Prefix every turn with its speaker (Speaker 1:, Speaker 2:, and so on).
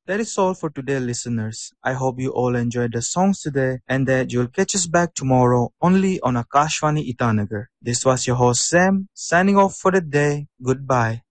Speaker 1: That is all for today, listeners. I hope you all enjoyed the songs today and that you'll catch us back tomorrow only on Akashvani Itanagar. This was your host Sam, signing off for the day. Goodbye.